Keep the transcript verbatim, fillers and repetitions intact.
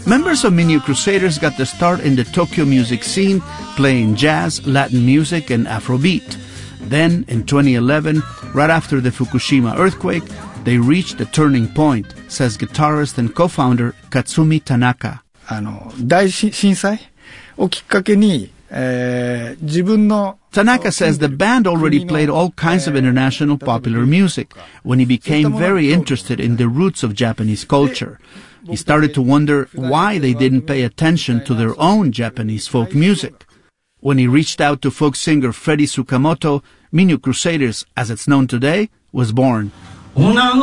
Members of Minyo Crusaders got their start in the Tokyo music scene, playing jazz, Latin music, and Afrobeat. Then, in twenty eleven, right after the Fukushima earthquake, they reached a turning point, says guitarist and co-founder Katsumi Tanaka. あの、大震災をきっかけに、えー、自分の Tanaka says the band already played all kinds of international popular music when he became very interested in the roots of Japanese culture. He started to wonder why they didn't pay attention to their own Japanese folk music. When he reached out to folk singer Freddie Tsukamoto, Minyo Crusaders, as it's known today, was born.